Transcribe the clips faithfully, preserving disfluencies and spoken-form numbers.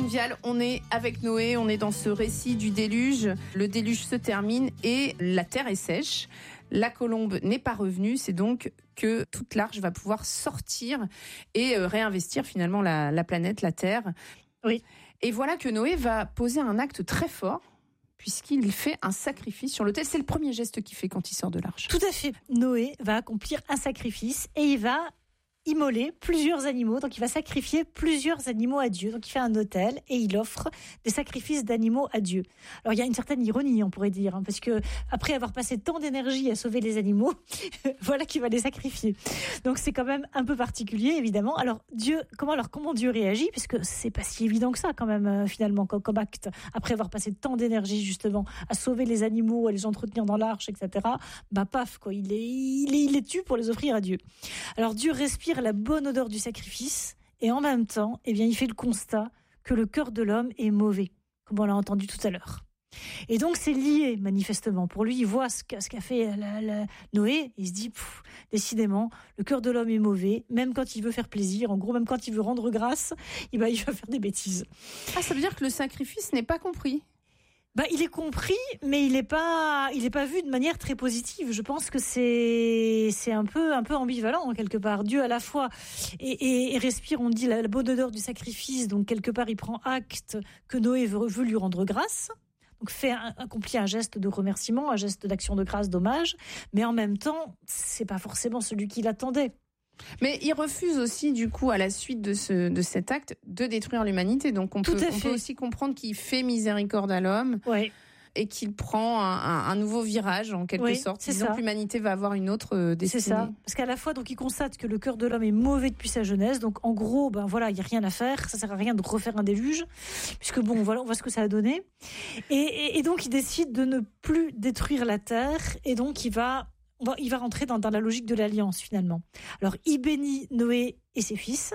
Vial, on est avec Noé, on est dans ce récit du déluge. Le déluge se termine et la terre est sèche. La colombe n'est pas revenue, c'est donc que toute l'arche va pouvoir sortir et réinvestir finalement la, la planète, la Terre. Oui. Et voilà que Noé va poser un acte très fort, puisqu'il fait un sacrifice sur l'autel. C'est le premier geste qu'il fait quand il sort de l'arche. Tout à fait. Noé va accomplir un sacrifice et il va immoler plusieurs animaux. Donc, il va sacrifier plusieurs animaux à Dieu. Donc, il fait un autel et il offre des sacrifices d'animaux à Dieu. Alors, il y a une certaine ironie, on pourrait dire, hein, parce que après avoir passé tant d'énergie à sauver les animaux, voilà qu'il va les sacrifier. Donc, c'est quand même un peu particulier, évidemment. Alors, Dieu, comment, alors, comment Dieu réagit? Parce que c'est pas si évident que ça, quand même, euh, finalement, comme, comme acte. Après avoir passé tant d'énergie, justement, à sauver les animaux, à les entretenir dans l'arche, et cetera. Bah, paf, quoi. Il les, il les, il les tue pour les offrir à Dieu. Alors, Dieu respire la bonne odeur du sacrifice et en même temps, eh bien, il fait le constat que le cœur de l'homme est mauvais, comme on l'a entendu tout à l'heure. Et donc, c'est lié, manifestement. Pour lui, il voit ce qu'a, ce qu'a fait la, la Noé, il se dit, pff, décidément, le cœur de l'homme est mauvais, même quand il veut faire plaisir, en gros, même quand il veut rendre grâce, eh ben, il va faire des bêtises. Ah, ça veut dire que le sacrifice n'est pas compris? Bah, il est compris, mais il n'est pas, il est pas vu de manière très positive. Je pense que c'est, c'est un peu, un peu ambivalent, quelque part. Dieu, à la fois, et, et, et respire, on dit, la, la bonne odeur du sacrifice. Donc, quelque part, il prend acte que Noé veut, veut lui rendre grâce. Donc, fait un, accomplit un geste de remerciement, un geste d'action de grâce, d'hommage. Mais en même temps, c'est pas forcément celui qu'il attendait. Mais il refuse aussi, du coup, à la suite de, ce, de cet acte, de détruire l'humanité. Donc on, peut, on peut aussi comprendre qu'il fait miséricorde à l'homme, ouais, et qu'il prend un, un, un nouveau virage, en quelque oui, sorte, c'est disant ça. que l'humanité va avoir une autre destinée. C'est ça. Parce qu'à la fois, donc, il constate que le cœur de l'homme est mauvais depuis sa jeunesse. Donc, en gros, ben voilà, il n'y a rien à faire. Ça sert à rien de refaire un déluge. Puisque bon, voilà, on voit ce que ça a donné. Et, et, et donc, il décide de ne plus détruire la terre. Et donc, il va... il va rentrer dans, dans la logique de l'alliance, finalement. Alors, il bénit Noé et ses fils.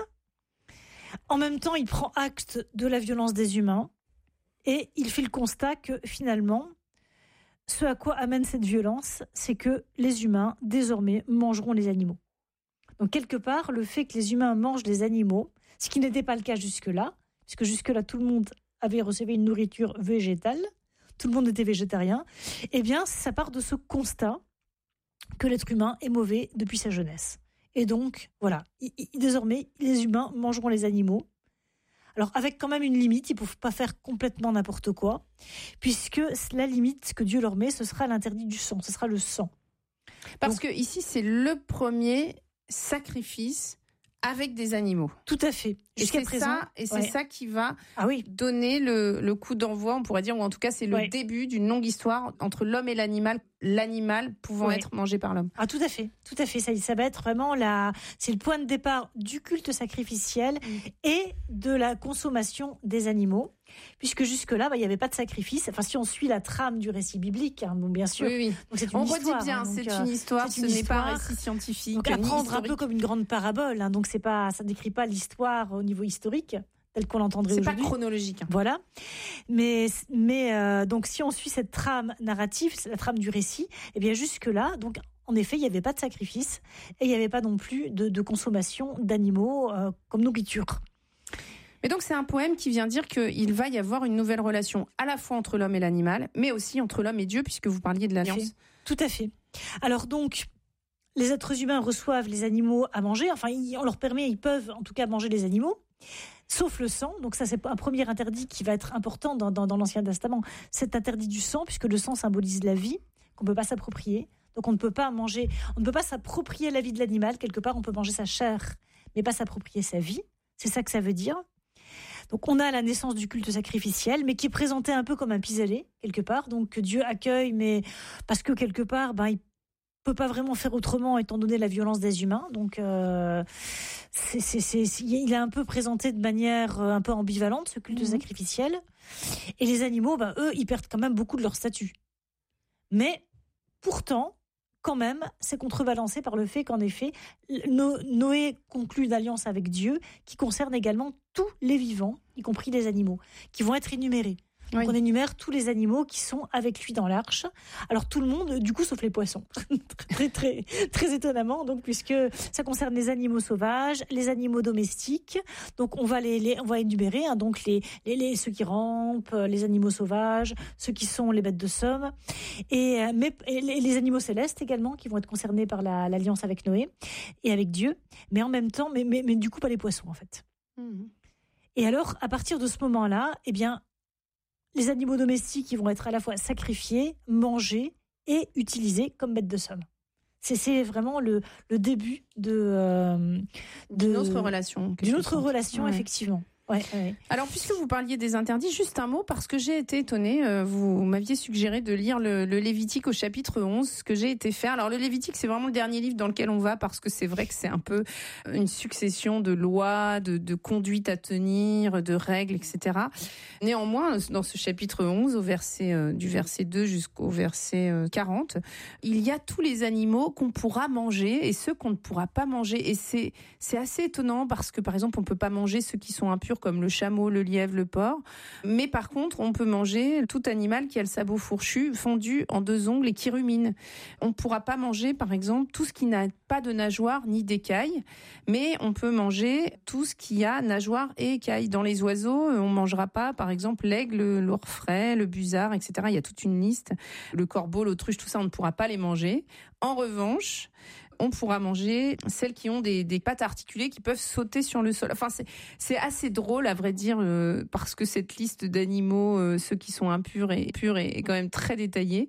En même temps, il prend acte de la violence des humains. Et il fait le constat que, finalement, ce à quoi amène cette violence, c'est que les humains, désormais, mangeront les animaux. Donc, quelque part, le fait que les humains mangent les animaux, ce qui n'était pas le cas jusque-là, puisque jusque-là, tout le monde avait reçu une nourriture végétale, tout le monde était végétarien, eh bien, ça part de ce constat que l'être humain est mauvais depuis sa jeunesse. Et donc, voilà, il, il, désormais, les humains mangeront les animaux. Alors, avec quand même une limite, ils ne peuvent pas faire complètement n'importe quoi, puisque la limite que Dieu leur met, ce sera l'interdit du sang, ce sera le sang. Parce donc, que ici, c'est le premier sacrifice avec des animaux. Tout à fait. Jusqu'à et c'est, présent, ça, et c'est ouais. ça qui va ah oui. donner le, le coup d'envoi, on pourrait dire, ou en tout cas, c'est le ouais. début d'une longue histoire entre l'homme et l'animal, l'animal pouvant ouais. être mangé par l'homme. Ah, tout à fait, tout à fait. Ça, ça va être vraiment la, c'est le point de départ du culte sacrificiel mmh. et de la consommation des animaux, puisque jusque-là, bah, il n'y avait pas de sacrifice. Enfin, si on suit la trame du récit biblique, hein, bon, bien sûr. Oui, oui. Donc, c'est une on histoire, redit bien, hein, donc, c'est une histoire, c'est une ce histoire. n'est pas un récit scientifique. Donc, à prendre un peu comme une grande parabole. Hein, donc, c'est pas, ça ne décrit pas l'histoire au niveau historique, tel qu'on l'entendrait c'est aujourd'hui. C'est pas chronologique. Hein. Voilà. Mais, mais euh, donc, si on suit cette trame narrative, la trame du récit, eh bien, jusque-là, donc, en effet, il n'y avait pas de sacrifice et il n'y avait pas non plus de, de consommation d'animaux euh, comme nourriture. Mais donc, c'est un poème qui vient dire qu'il va y avoir une nouvelle relation à la fois entre l'homme et l'animal, mais aussi entre l'homme et Dieu, puisque vous parliez de l'alliance. Tout à fait. Alors donc, les êtres humains reçoivent les animaux à manger. Enfin, on leur permet, ils peuvent en tout cas manger les animaux, sauf le sang. Donc ça, c'est un premier interdit qui va être important dans, dans, dans l'Ancien Testament. C'est interdit du sang, puisque le sang symbolise la vie, qu'on ne peut pas s'approprier. Donc on ne peut pas manger, on ne peut pas s'approprier la vie de l'animal. Quelque part, on peut manger sa chair, mais pas s'approprier sa vie. C'est ça que ça veut dire. Donc on a la naissance du culte sacrificiel, mais qui est présenté un peu comme un pis-aller, quelque part. Donc que Dieu accueille, mais parce que quelque part, ben, il peut pas vraiment faire autrement étant donné la violence des humains. Donc euh, c'est, c'est, c'est, c'est, il est un peu présenté de manière un peu ambivalente, ce culte mmh. sacrificiel. Et les animaux, ben, eux, ils perdent quand même beaucoup de leur statut. Mais pourtant, quand même, c'est contrebalancé par le fait qu'en effet, no- Noé conclut une alliance avec Dieu qui concerne également tous les vivants, y compris les animaux, qui vont être énumérés. Donc Oui. on énumère tous les animaux qui sont avec lui dans l'arche. Alors tout le monde, du coup, sauf les poissons. très, très, très étonnamment, donc, puisque ça concerne les animaux sauvages, les animaux domestiques. Donc on va les, les on va énumérer, hein, donc les, les, les ceux qui rampent, les animaux sauvages, ceux qui sont les bêtes de somme, et, mais, et les, les animaux célestes également, qui vont être concernés par la, l'alliance avec Noé et avec Dieu, mais en même temps, mais, mais, mais du coup pas les poissons en fait. Mmh. Et alors, à partir de ce moment-là, eh bien, les animaux domestiques ils vont être à la fois sacrifiés, mangés et utilisés comme bêtes de somme. C'est, c'est vraiment le, le début de, euh, de D'une autre relation. d'une autre relation, Ouais. effectivement. Ouais, ouais. Alors, puisque vous parliez des interdits, juste un mot, parce que j'ai été étonnée. euh, Vous m'aviez suggéré de lire le, le Lévitique au chapitre onze, ce que j'ai été faire. Alors, le Lévitique, c'est vraiment le dernier livre dans lequel on va, parce que c'est vrai que c'est un peu une succession de lois, de, de conduites à tenir, de règles, et cetera. Néanmoins, dans ce chapitre onze, au verset, euh, du verset deux jusqu'au verset euh, quarante, il y a tous les animaux qu'on pourra manger et ceux qu'on ne pourra pas manger. Et c'est, c'est assez étonnant, parce que, par exemple, on ne peut pas manger ceux qui sont impurs, comme le chameau, le lièvre, le porc. Mais par contre, on peut manger tout animal qui a le sabot fourchu, fendu en deux ongles et qui rumine. On ne pourra pas manger, par exemple, tout ce qui n'a pas de nageoire ni d'écailles, mais on peut manger tout ce qui a nageoire et écailles. Dans les oiseaux, on ne mangera pas, par exemple, l'aigle, l'orfraie, le busard, et cetera. Il y a toute une liste. Le corbeau, l'autruche, tout ça, on ne pourra pas les manger. En revanche, on pourra manger celles qui ont des, des pattes articulées qui peuvent sauter sur le sol. Enfin, c'est, c'est assez drôle, à vrai dire, euh, parce que cette liste d'animaux, euh, ceux qui sont impurs et purs, est, est quand même très détaillée.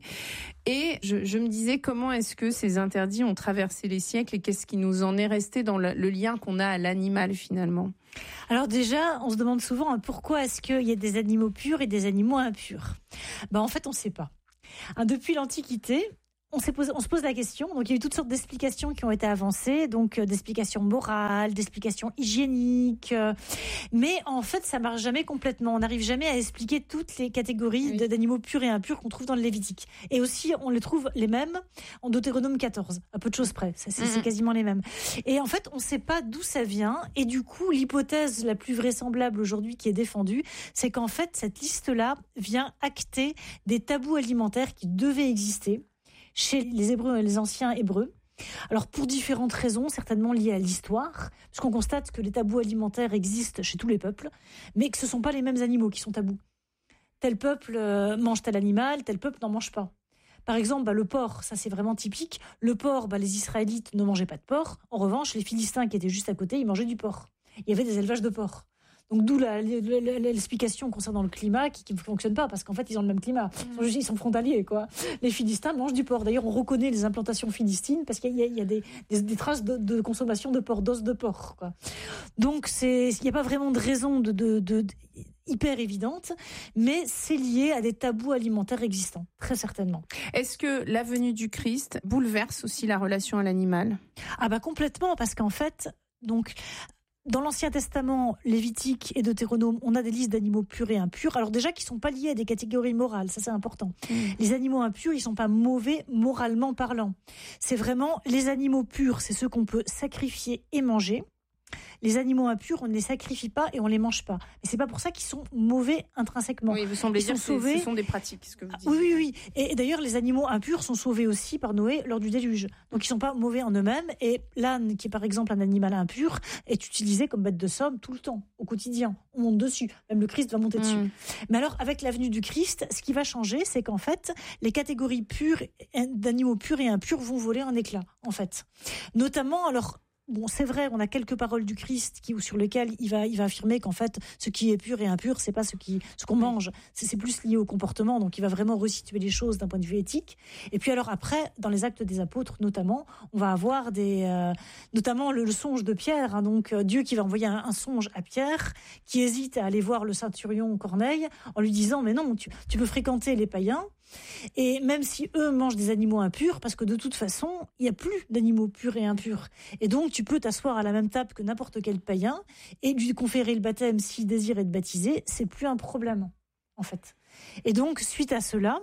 Et je, je me disais, comment est-ce que ces interdits ont traversé les siècles et qu'est-ce qui nous en est resté dans le, le lien qu'on a à l'animal, finalement ? Alors déjà, on se demande souvent hein, pourquoi est-ce qu'il y a des animaux purs et des animaux impurs. Ben, en fait, on ne sait pas. Hein, depuis l'Antiquité, On, s'est posé, on se pose la question. Donc, il y a eu toutes sortes d'explications qui ont été avancées, donc euh, d'explications morales, d'explications hygiéniques. Euh, mais en fait, ça marche jamais complètement. On n'arrive jamais à expliquer toutes les catégories Oui. de, d'animaux purs et impurs qu'on trouve dans le Lévitique. Et aussi, on les trouve les mêmes en Deutéronome quatorze, à peu de choses près. Ça, c'est, mm-hmm. c'est quasiment les mêmes. Et en fait, on ne sait pas d'où ça vient. Et du coup, l'hypothèse la plus vraisemblable aujourd'hui qui est défendue, c'est qu'en fait, cette liste-là vient acter des tabous alimentaires qui devaient exister chez les Hébreux et les anciens Hébreux. Alors pour différentes raisons, certainement liées à l'histoire, parce qu'on constate que les tabous alimentaires existent chez tous les peuples, mais que ce ne sont pas les mêmes animaux qui sont tabous. Tel peuple euh, mange tel animal, tel peuple n'en mange pas. Par exemple, bah, le porc, ça c'est vraiment typique. Le porc, bah, les Israélites ne mangeaient pas de porc. En revanche, les Philistins qui étaient juste à côté, ils mangeaient du porc. Il y avait des élevages de porc. Donc d'où la, la, la, l'explication concernant le climat qui ne fonctionne pas, parce qu'en fait ils ont le même climat, ils sont, ils sont frontaliers quoi. Les Philistins mangent du porc. D'ailleurs on reconnaît les implantations philistines parce qu'il y a, il y a des, des, des traces de, de consommation de porc, d'os de porc quoi. Donc c'est, il n'y a pas vraiment de raison de, de, de, de hyper évidente, mais c'est lié à des tabous alimentaires existants, très certainement. Est-ce que la venue du Christ bouleverse aussi la relation à l'animal ? Ah bah complètement, parce qu'en fait, donc dans l'Ancien Testament, Lévitique et Deutéronome, on a des listes d'animaux purs et impurs. Alors déjà, qui ne sont pas liés à des catégories morales, ça c'est important. Mmh. Les animaux impurs, ils ne sont pas mauvais moralement parlant. C'est vraiment les animaux purs, c'est ceux qu'on peut sacrifier et manger. Les animaux impurs, on ne les sacrifie pas et on ne les mange pas. Mais ce n'est pas pour ça qu'ils sont mauvais intrinsèquement. Oui, vous semblez ils dire sont sauvés... que ce sont des pratiques, ce que vous dites. Oui, oui, oui. Et, et d'ailleurs, les animaux impurs sont sauvés aussi par Noé lors du déluge. Donc, ils ne sont pas mauvais en eux-mêmes. Et l'âne, qui est par exemple un animal impur, est utilisé comme bête de somme tout le temps, au quotidien. On monte dessus. Même le Christ va monter dessus. Mmh. Mais alors, avec la venue du Christ, ce qui va changer, c'est qu'en fait, les catégories pures, d'animaux purs et impurs vont voler en éclats, en fait. Notamment, alors... Bon, c'est vrai, on a quelques paroles du Christ qui, sur lesquelles il va, il va affirmer qu'en fait, ce qui est pur et impur, c'est pas ce, qui, ce qu'on mange, c'est, c'est plus lié au comportement, donc il va vraiment resituer les choses d'un point de vue éthique. Et puis alors après, dans les Actes des Apôtres notamment, on va avoir des, euh, notamment le, le songe de Pierre, hein, donc euh, Dieu qui va envoyer un, un songe à Pierre, qui hésite à aller voir le centurion Corneille en lui disant, mais non, tu, tu peux fréquenter les païens, et même si eux mangent des animaux impurs, parce que de toute façon, il n'y a plus d'animaux purs et impurs. Et donc, tu peux t'asseoir à la même table que n'importe quel païen et lui conférer le baptême s'il désire être baptisé. C'est plus un problème, en fait. Et donc, suite à cela,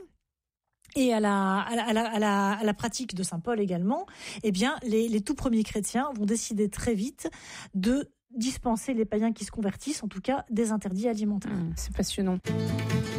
et à la, à la, à la, à la, à la pratique de saint Paul également, eh bien, les, les tout premiers chrétiens vont décider très vite de dispenser les païens qui se convertissent, en tout cas, des interdits alimentaires. Mmh, c'est passionnant.